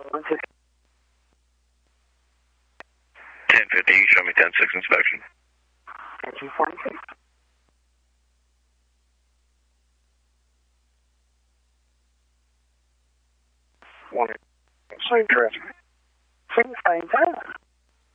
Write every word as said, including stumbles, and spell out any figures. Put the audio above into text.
ten fifty, show me ten six inspection. ten forty-six. One. Same traffic. Same same time.